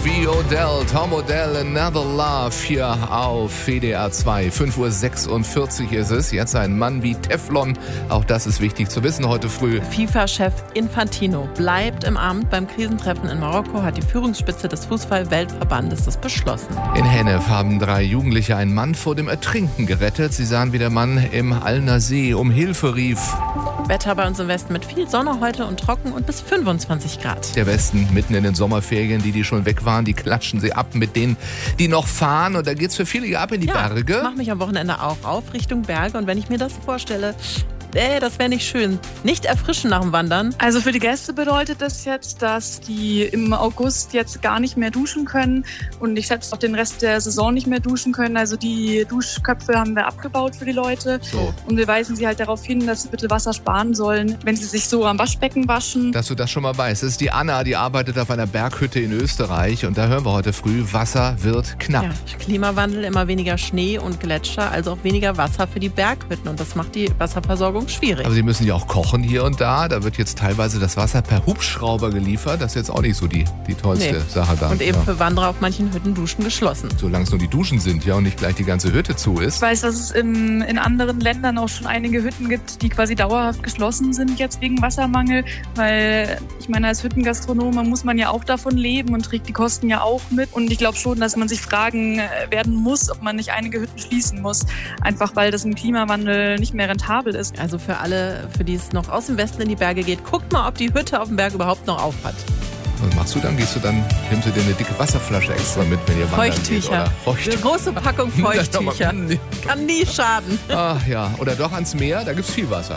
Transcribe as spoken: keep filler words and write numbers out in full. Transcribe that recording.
Wie Odell, Tom Odell, Another Love hier auf W D R zwei. fünf Uhr sechsundvierzig ist es. Jetzt ein Mann wie Teflon. Auch das ist wichtig zu wissen heute früh. FIFA-Chef Infantino bleibt im Amt. Beim Krisentreffen in Marokko hat die Führungsspitze des Fußball-Weltverbandes das beschlossen. In Hennef haben drei Jugendliche einen Mann vor dem Ertrinken gerettet. Sie sahen, wie der Mann im Alner See um Hilfe rief. Wetter bei uns im Westen mit viel Sonne heute und trocken und bis fünfundzwanzig Grad. Der Westen mitten in den Sommerferien, die, die schon weg waren, die klatschen sie ab mit denen, die noch fahren. Und da geht's für viele ab in die ja, Berge. Ich mache mich am Wochenende auch auf Richtung Berge. Und wenn ich mir das vorstelle, äh, das wäre nicht schön. Nicht erfrischen nach dem Wandern. Also für die Gäste bedeutet das jetzt, dass die im August jetzt gar nicht mehr duschen können und ich schätze auch den Rest der Saison nicht mehr duschen können. Also die Duschköpfe haben wir abgebaut für die Leute. So. Und wir weisen sie halt darauf hin, dass sie bitte Wasser sparen sollen, wenn sie sich so am Waschbecken waschen. Dass du das schon mal weißt. Das ist die Anna, die arbeitet auf einer Berghütte in Österreich und da hören wir heute früh, Wasser wird knapp. Ja, Klimawandel, immer weniger Schnee und Gletscher, also auch weniger Wasser für die Berghütten und das macht die Wasserversorgung schwierig. Aber sie müssen ja auch kochen hier und da. Da wird jetzt teilweise das Wasser per Hubschrauber geliefert. Das ist jetzt auch nicht so die, die tollste Nee. Sache da. Und eben ja. für Wanderer auf manchen Hütten Duschen geschlossen. Solange es nur die Duschen sind, ja, und nicht gleich die ganze Hütte zu ist. Ich weiß, dass es in, in anderen Ländern auch schon einige Hütten gibt, die quasi dauerhaft geschlossen sind jetzt wegen Wassermangel, weil ich meine, als Hüttengastronom muss man ja auch davon leben und trägt die Kosten ja auch mit. Und ich glaube schon, dass man sich fragen werden muss, ob man nicht einige Hütten schließen muss, einfach weil das im Klimawandel nicht mehr rentabel ist. Also für alle, für die es noch aus dem Westen in die Berge geht, guckt mal, ob die Hütte auf dem Berg überhaupt noch auf hat. Was machst du dann? Gehst du dann, nimmst du dir eine dicke Wasserflasche extra mit, wenn ihr wandern geht? Feuchttücher. Oder Feucht- Eine große Packung Feuchttücher. Ja, Kann nie schaden. Ach ja, oder doch ans Meer, da gibt's viel Wasser.